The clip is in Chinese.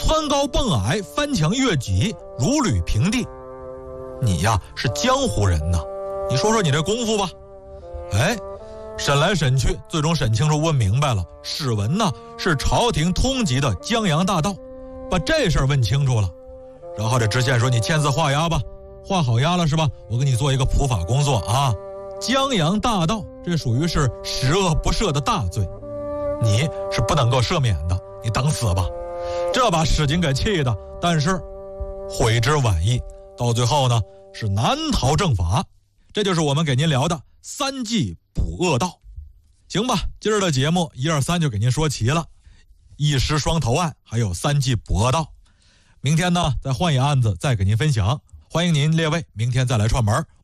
蹿高蹦矮，翻墙越脊，如履平地。你呀是江湖人呐，你说说你这功夫吧。哎，审来审去，最终审清楚问明白了，史文呢是朝廷通缉的江洋大盗，把这事儿问清楚了。然后这知县说，你签字画押吧，画好押了是吧？我给你做一个普法工作啊。江洋大盗这属于是十恶不赦的大罪，你是不能够赦免的，你等死吧。这把史进给气的，但是悔之晚矣，到最后呢是难逃正法。这就是我们给您聊的三计捕恶盗。行吧，今儿的节目1、2、3就给您说齐了，一尸双头案还有三计捕恶盗。明天呢再换一案子再给您分享，欢迎您列位明天再来串门。